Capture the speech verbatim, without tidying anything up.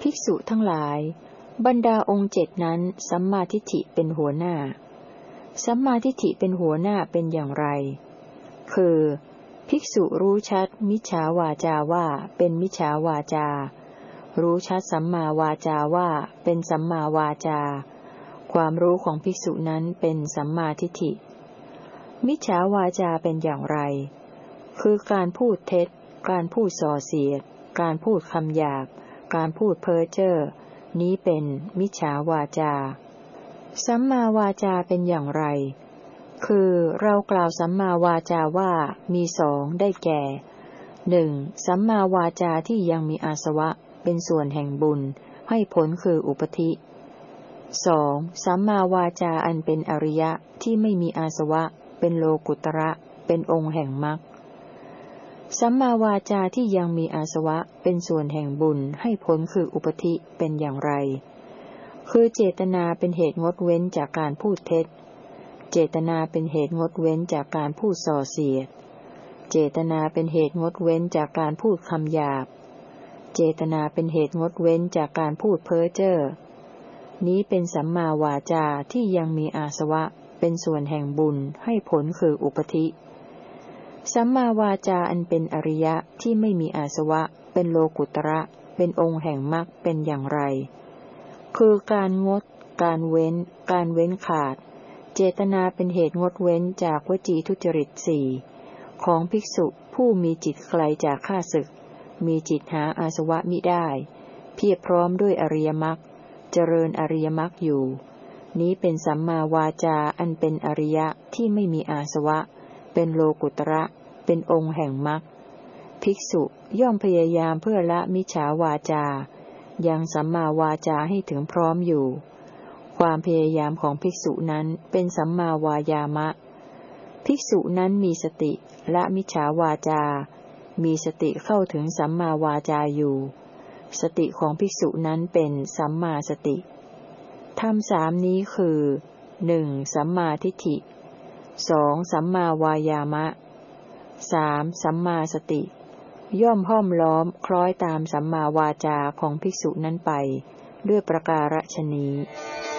ภิกษุทั้งหลายบรรดาองค์เจ็ดนั้นสัมมาทิฏฐิเป็นหัวหน้าสัมมาทิฏฐิเป็นหัวหน้าเป็นอย่างไรคือภิกษุรู้ชัดมิจฉาวาจาว่าเป็นมิจฉาวาจารู้ชัดสัมมาวาจาว่าเป็นสัมมาวาจาความรู้ของภิกษุนั้นเป็นสัมมาทิฏฐิมิจฉาวาจาเป็นอย่างไรคือการพูดเท็จการพูดส่อเสียดการพูดคำหยาบการพูดเพ้อเจ้อนี้เป็นมิจฉาวาจาสัมมาวาจาเป็นอย่างไรคือเรากล่าวสัมมาวาจาว่ามีสองได้แก่หนึ่งสัมมาวาจาที่ยังมีอาสวะเป็นส่วนแห่งบุญให้ผลคืออุปธิสองสัมมาวาจาอันเป็นอริยะที่ไม่มีอาสวะเป็นโลกุตระเป็นองค์แห่งมรรคสัมมาวาจาที่ยังมีอาสวะเป็นส่วนแห่งบุญให้ผลคืออุปธิเป็นอย่างไรคือเจตนาเป็นเหตุงดเว้นจากการพูดเท็จเจตนาเป็นเหตุงดเว้นจากการพูดส่อเสียดเจตนาเป็นเหตุงดเว้นจากการพูดคำหยาบเจตนาเป็นเหตุงดเว้นจากการพูดเพ้อเจ้อนี้เป็นสัมมาวาจาที่ยังมีอาสวะเป็นส่วนแห่งบุญให้ผลคืออุปธิสัมมาวาจาอันเป็นอริยะที่ไม่มีอาสวะเป็นโลกุตระเป็นองค์แห่งมรรคเป็นอย่างไรคือการงดการเว้นการเว้นขาดเจตนาเป็นเหตุงดเว้นจากวจีทุจริตสี่ของภิกษุผู้มีจิตไกลจากข้าศึกมีจิตหาอาสวะมิได้เพียบพร้อมด้วยอริยมรรคเจริญอริยมรรคอยู่นี้เป็นสัมมาวาจาอันเป็นอริยะที่ไม่มีอาสวะเป็นโลกุตระเป็นองค์แห่งมรรคภิกษุย่อมพยายามเพื่อละมิจฉาวาจายังสัมมาวาจาให้ถึงพร้อมอยู่ความพยายามของภิกษุนั้นเป็นสัมมาวายามะภิกษุนั้นมีสติละมิจฉาวาจามีสติเข้าถึงสัมมาวาจาอยู่สติของภิกษุนั้นเป็นสัมมาสติธรรมสามนี้คือหนึ่งสัมมาทิฏฐิสองสัมมาวายามะสามสัมมาสติย่อมห้อมล้อมคล้อยตามสัมมาวาจาของภิกษุนั้นไปด้วยประการฉนี้